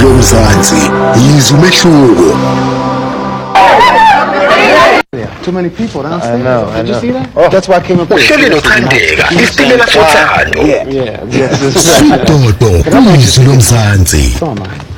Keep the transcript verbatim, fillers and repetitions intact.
lomzansi yizwe umehluko. Too many people downstairs. I know, I Did you know. see that? Oh. That's why I came up here. Uhleli noThandeka isitimela sothando. Yeah, yeah. Sidodo izwe lomzansi. Come on, man.